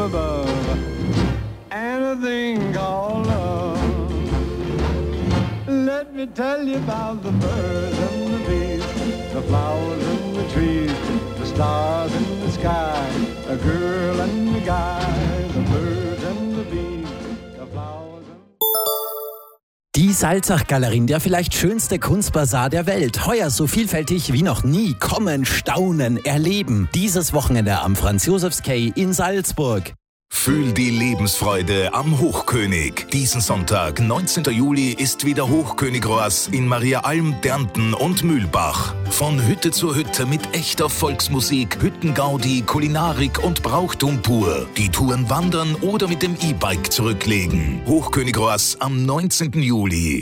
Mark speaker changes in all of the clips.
Speaker 1: above, and a thing called love. Let me tell you about the birds and the bees, the flowers and the trees, the stars in the sky, a girl and a guy, the birds and the bees, the flowers and...
Speaker 2: Die Salzach-Galerien, der vielleicht schönste Kunstbasar der Welt. Heuer so vielfältig wie noch nie. Kommen, staunen, erleben. Dieses Wochenende am Franz-Josefs-Quai in Salzburg.
Speaker 3: Fühl die Lebensfreude am Hochkönig. Diesen Sonntag, 19. Juli, ist wieder Hochkönig-Roas in Mariaalm, Dernten und Mühlbach. Von Hütte zu Hütte mit echter Volksmusik, Hüttengaudi, Kulinarik und Brauchtum pur. Die Touren wandern oder mit dem E-Bike zurücklegen. Hochkönig-Roas am 19. Juli.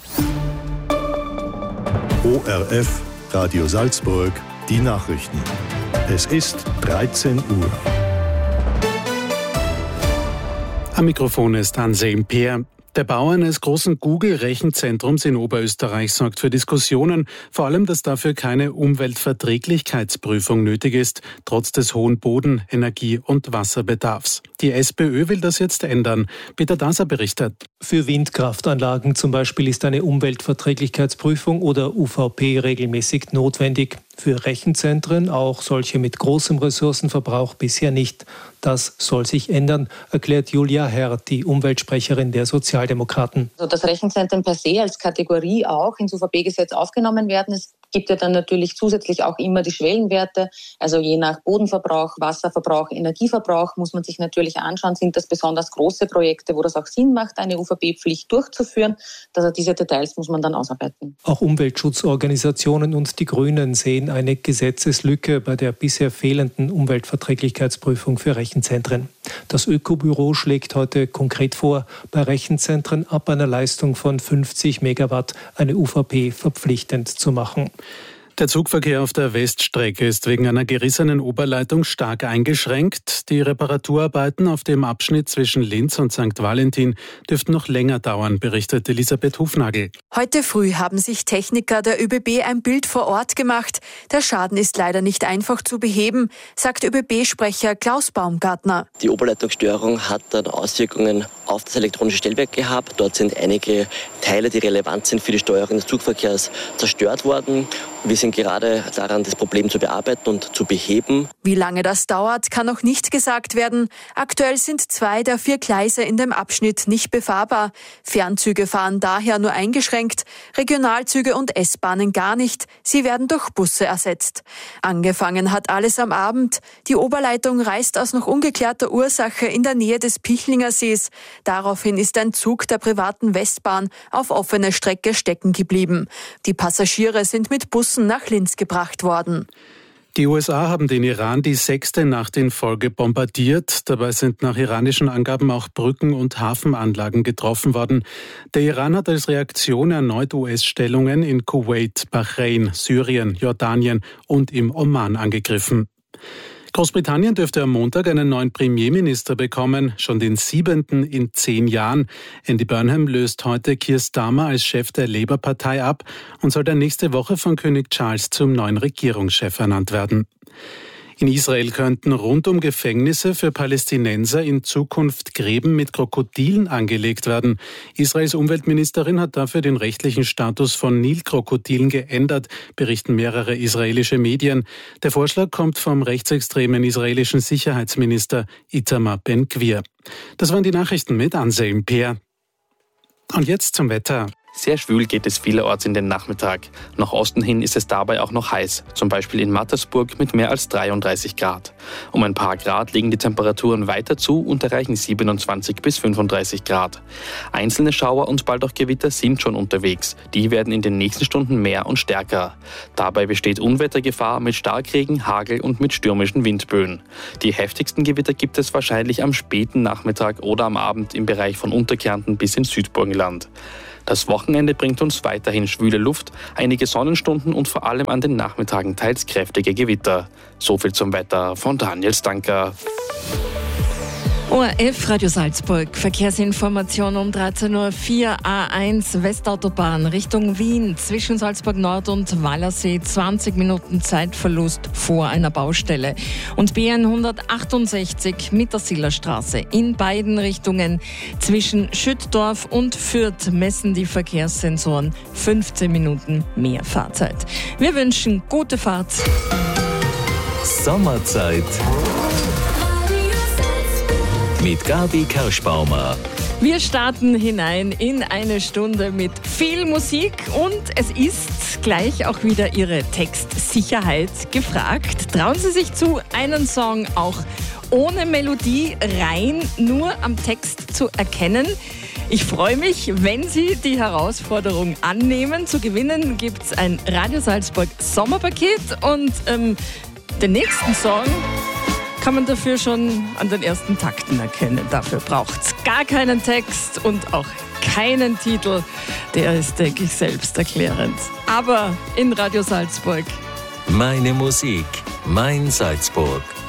Speaker 4: ORF, Radio Salzburg, die Nachrichten. Es ist 13 Uhr.
Speaker 5: Am Mikrofon ist Anselm Peer. Der Bau eines großen Google-Rechenzentrums in Oberösterreich sorgt für Diskussionen, vor allem, dass dafür keine Umweltverträglichkeitsprüfung nötig ist, trotz des hohen Boden-, Energie- und Wasserbedarfs. Die SPÖ will das jetzt ändern. Peter Daser berichtet.
Speaker 6: Für Windkraftanlagen zum Beispiel ist eine Umweltverträglichkeitsprüfung oder UVP regelmäßig notwendig. Für Rechenzentren, auch solche mit großem Ressourcenverbrauch, bisher nicht. Das soll sich ändern, erklärt Julia Herr, die Umweltsprecherin der Sozialdemokraten.
Speaker 7: Also dass Rechenzentren per se als Kategorie auch ins UVP-Gesetz aufgenommen werden. Es gibt ja dann natürlich zusätzlich auch immer die Schwellenwerte. Also je nach Bodenverbrauch, Wasserverbrauch, Energieverbrauch muss man sich natürlich anschauen, sind das besonders große Projekte, wo das auch Sinn macht, eine UVP-Pflicht durchzuführen. Also diese Details muss man dann ausarbeiten.
Speaker 6: Auch Umweltschutzorganisationen und die Grünen sehen eine Gesetzeslücke bei der bisher fehlenden Umweltverträglichkeitsprüfung für Rechenzentren. Das Ökobüro schlägt heute konkret vor, bei Rechenzentren ab einer Leistung von 50 Megawatt eine UVP verpflichtend zu machen.
Speaker 5: Der Zugverkehr auf der Weststrecke ist wegen einer gerissenen Oberleitung stark eingeschränkt. Die Reparaturarbeiten auf dem Abschnitt zwischen Linz und St. Valentin dürften noch länger dauern, berichtet Elisabeth Hufnagel.
Speaker 8: Heute früh haben sich Techniker der ÖBB ein Bild vor Ort gemacht. Der Schaden ist leider nicht einfach zu beheben, sagt ÖBB-Sprecher Klaus Baumgartner.
Speaker 9: Die Oberleitungsstörung hat dann Auswirkungen auf das elektronische Stellwerk gehabt. Dort sind einige Teile, die relevant sind für die Steuerung des Zugverkehrs, zerstört worden. Wir sind gerade daran, das Problem zu bearbeiten und zu beheben.
Speaker 8: Wie lange das dauert, kann noch nicht gesagt werden. Aktuell sind 2 der 4 Gleise in dem Abschnitt nicht befahrbar. Fernzüge fahren daher nur eingeschränkt, Regionalzüge und S-Bahnen gar nicht. Sie werden durch Busse ersetzt. Angefangen hat alles am Abend. Die Oberleitung reißt aus noch ungeklärter Ursache in der Nähe des Pichlinger Sees. Daraufhin ist ein Zug der privaten Westbahn auf offene Strecke stecken geblieben. Die Passagiere sind mit Bussen nach Linz gebracht worden.
Speaker 5: Die USA haben den Iran die 6. Nacht in Folge bombardiert. Dabei sind nach iranischen Angaben auch Brücken und Hafenanlagen getroffen worden. Der Iran hat als Reaktion erneut US-Stellungen in Kuwait, Bahrain, Syrien, Jordanien und im Oman angegriffen. Großbritannien dürfte am Montag einen neuen Premierminister bekommen, schon den 7. in 10 Jahren. Andy Burnham löst heute Keir Starmer als Chef der Labour-Partei ab und soll dann nächste Woche von König Charles zum neuen Regierungschef ernannt werden. In Israel könnten rund um Gefängnisse für Palästinenser in Zukunft Gräben mit Krokodilen angelegt werden. Israels Umweltministerin hat dafür den rechtlichen Status von Nilkrokodilen geändert, berichten mehrere israelische Medien. Der Vorschlag kommt vom rechtsextremen israelischen Sicherheitsminister Itamar Ben-Gvir. Das waren die Nachrichten mit Anselm Peer. Und jetzt zum Wetter.
Speaker 10: Sehr schwül geht es vielerorts in den Nachmittag. Nach Osten hin ist es dabei auch noch heiß, zum Beispiel in Mattersburg mit mehr als 33 Grad. Um ein paar Grad legen die Temperaturen weiter zu und erreichen 27 bis 35 Grad. Einzelne Schauer und bald auch Gewitter sind schon unterwegs. Die werden in den nächsten Stunden mehr und stärker. Dabei besteht Unwettergefahr mit Starkregen, Hagel und mit stürmischen Windböen. Die heftigsten Gewitter gibt es wahrscheinlich am späten Nachmittag oder am Abend im Bereich von Unterkärnten bis ins Südburgenland. Das Wochenende bringt uns weiterhin schwüle Luft, einige Sonnenstunden und vor allem an den Nachmittagen teils kräftige Gewitter. So viel zum Wetter von Daniel Stanker.
Speaker 11: ORF Radio Salzburg, Verkehrsinformation um 13.04 Uhr, A1 Westautobahn Richtung Wien, zwischen Salzburg Nord und Wallersee, 20 Minuten Zeitverlust vor einer Baustelle. Und B168 Mittersillerstraße in beiden Richtungen, zwischen Schüttdorf und Fürth messen die Verkehrssensoren 15 Minuten mehr Fahrzeit. Wir wünschen gute Fahrt.
Speaker 12: Sommerzeit mit Gabi Kerschbaumer.
Speaker 11: Wir starten hinein in eine Stunde mit viel Musik und es ist gleich auch wieder Ihre Textsicherheit gefragt. Trauen Sie sich zu, einen Song auch ohne Melodie rein nur am Text zu erkennen. Ich freue mich, wenn Sie die Herausforderung annehmen. Zu gewinnen gibt es ein Radio Salzburg Sommerpaket und den nächsten Song kann man dafür schon an den ersten Takten erkennen. Dafür braucht es gar keinen Text und auch keinen Titel. Der ist, denke ich, selbsterklärend. Aber in Radio Salzburg.
Speaker 12: Meine Musik, mein Salzburg.